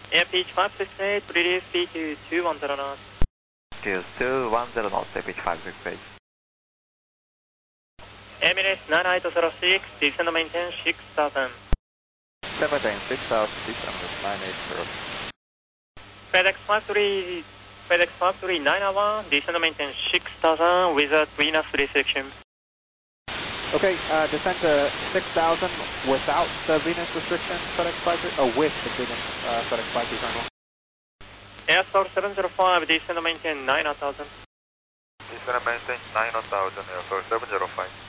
Pitch 568, release speed to 210 knots. Till 210 knots, pitch 568. Emirates 9806, descend maintain 6000. Maintain 6000, descend 980. FedEx 53901, descend maintain 6000 without Venus restriction. Okay, descend to 6,000 without the Venus restriction, FedEx 53, with the Venus, FedEx 53. Airstar 705, descend maintain 9000. Descend maintain 9000, Airstar 705.